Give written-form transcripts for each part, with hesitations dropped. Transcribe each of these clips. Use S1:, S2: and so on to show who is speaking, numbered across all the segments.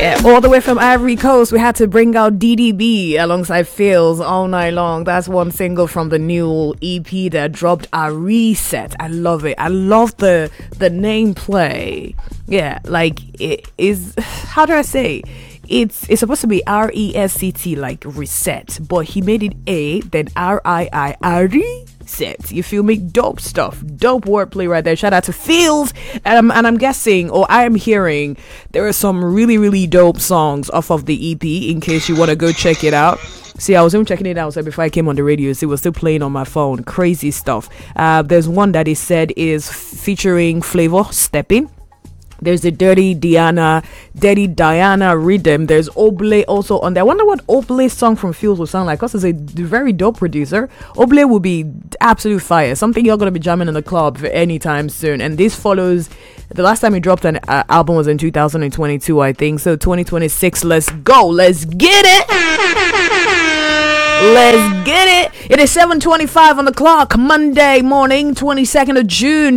S1: All the way from Ivory Coast, we had to bring out DDB alongside Fields All Night Long. That's one single from the new EP that dropped, A Reset. I love it. I love the name play. Yeah, like it is, how do I say? It's supposed to be RESCT, like reset, but he made it A, then RII, set. You feel me? Dope stuff. Dope wordplay right there. Shout out to Fields. And I'm guessing, or I am hearing, there are some really, really dope songs off of the EP in case you want to go check it out. See, I was even checking it out so before I came on the radio. So it was still playing on my phone. Crazy stuff. There's one that he said is featuring Flavor Stepping. There's the Dirty Diana rhythm. There's Oble also on there. I wonder what Oble's song from Fields will sound like, because he's a very dope producer. Oble will be absolute fire. Something you're going to be jamming in the club anytime soon. And this follows, the last time he dropped an album was in 2022, I think. So 2026, let's go. Let's get it. Let's get it. It is 7:25 on the clock, Monday morning, 22nd of June,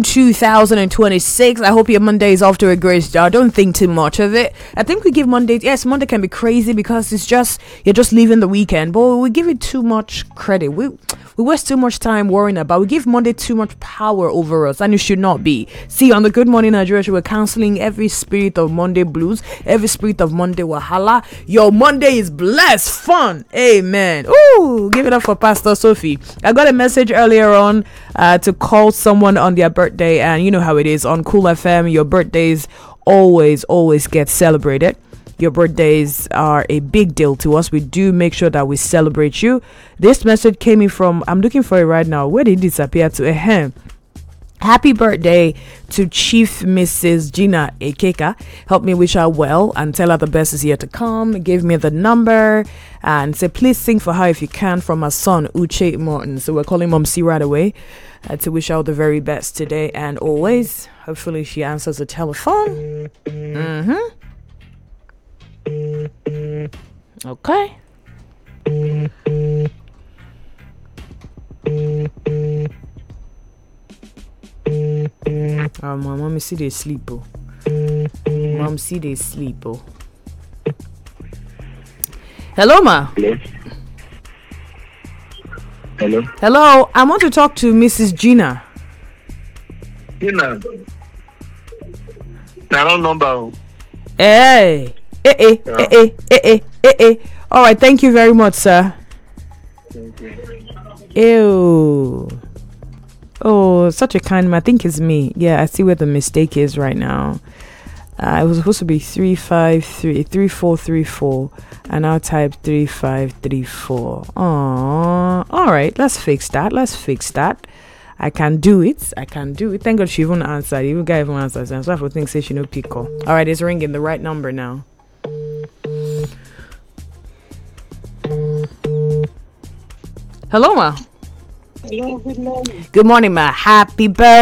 S1: 2026. I hope your Monday is off to a great start. Don't think too much of it. I think we give Monday, yes, Monday can be crazy because it's just, you're just leaving the weekend, but we give it too much credit. We waste too much time worrying about. We give Monday too much power over us, and it should not be. See, on the Good Morning Nigeria show, we're counseling every spirit of Monday blues, every spirit of Monday wahala. Your Monday is blessed, fun. Amen. Ooh, give it up for Pastor Sophie. I got a message earlier on to call someone on their birthday, and you know how it is on Cool FM. Your birthdays always get celebrated. Your birthdays are a big deal to us. We do make sure that we celebrate you. This message came in from, I'm looking for it right now. Where did it disappear to? Happy birthday to Chief Mrs. Gina Ekeka. Help me wish her well and tell her the best is yet to come. Give me the number and say please sing for her if you can, from her son Uche Morton. So we're calling Mom C right away to wish her the very best today and always. Hopefully she answers the telephone. Okay. My mommy see they sleep. Mom see they sleep. Hello, ma. Hello. I want to talk to Mrs. Gina.
S2: Gina. I don't number.
S1: Hey. All right, thank you very much, sir.
S2: Thank you.
S1: Ew. Oh, such a kind man. I think it's me. Yeah, I see where the mistake is right now. It was supposed to be 3434, and I'll type 3534. Aww. All right, let's fix that. I can do it. Thank God she even answered. Even guy even answered. So I think say she no pick call. All right, it's ringing. The right number now. Hello, ma.
S2: Hello, good morning.
S1: Good morning, ma. Happy birthday.